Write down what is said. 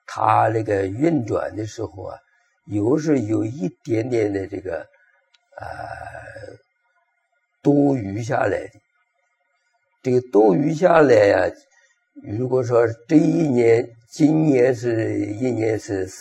它那个运转的时候啊，有时有一点点的这个多余下来的。这个多余下来呀，如果说这一年，今年是一年是